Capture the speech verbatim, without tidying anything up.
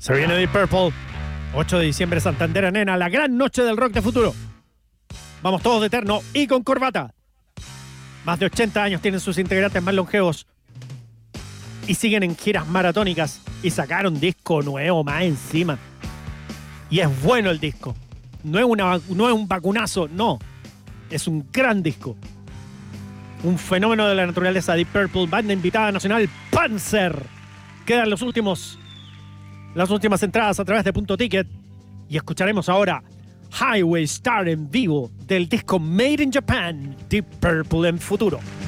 Se viene Deep Purple. ocho de diciembre, Santander Arena, la gran noche del rock de futuro. Vamos todos de terno y con corbata. Más de ochenta años tienen sus integrantes más longevos y siguen en giras maratónicas y sacaron disco nuevo más encima. Y es bueno el disco. No es, una, no es un vacunazo, no. Es un gran disco. Un fenómeno de la naturaleza. Deep Purple, banda invitada nacional, Panzer. Quedan los últimos, las últimas entradas a través de Punto Ticket. Y escucharemos ahora Highway Star en vivo del disco Made in Japan, Deep Purple en futuro.